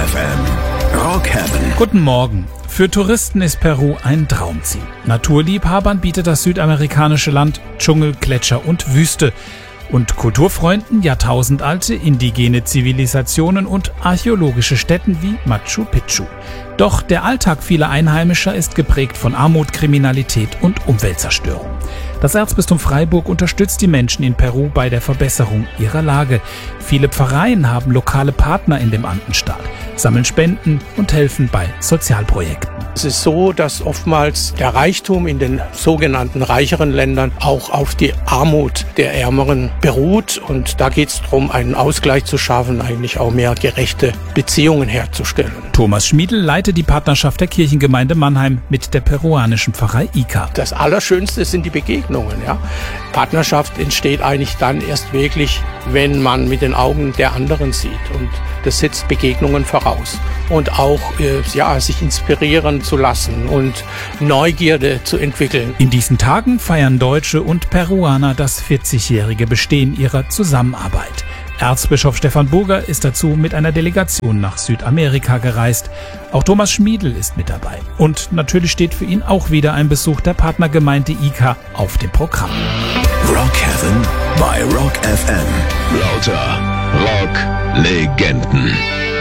FM. Rock Heaven. Guten Morgen. Für Touristen ist Peru ein Traumziel. Naturliebhabern bietet das südamerikanische Land Dschungel, Gletscher und Wüste. Und Kulturfreunden jahrtausendalte indigene Zivilisationen und archäologische Stätten wie Machu Picchu. Doch der Alltag vieler Einheimischer ist geprägt von Armut, Kriminalität und Umweltzerstörung. Das Erzbistum Freiburg unterstützt die Menschen in Peru bei der Verbesserung ihrer Lage. Viele Pfarreien haben lokale Partner in dem Andenstaat, sammeln Spenden und helfen bei Sozialprojekten. Es ist so, dass oftmals der Reichtum in den sogenannten reicheren Ländern auch auf die Armut der Ärmeren beruht. Und da geht es darum, einen Ausgleich zu schaffen, eigentlich auch mehr gerechte Beziehungen herzustellen. Thomas Schmiedl leitet die Partnerschaft der Kirchengemeinde Mannheim mit der peruanischen Pfarrei Ica. Das Allerschönste sind die Begegnungen. Ja? Partnerschaft entsteht eigentlich dann erst wirklich, wenn man mit den Augen der anderen sieht. Und das setzt Begegnungen voraus. Und auch sich inspirieren zu lassen und Neugierde zu entwickeln. In diesen Tagen feiern Deutsche und Peruaner das 40-jährige Bestehen ihrer Zusammenarbeit. Erzbischof Stefan Burger ist dazu mit einer Delegation nach Südamerika gereist. Auch Thomas Schmiedl ist mit dabei. Und natürlich steht für ihn auch wieder ein Besuch der Partnergemeinde Ica auf dem Programm. Rock Heaven bei Rock FM. Lauter Rock-Legenden.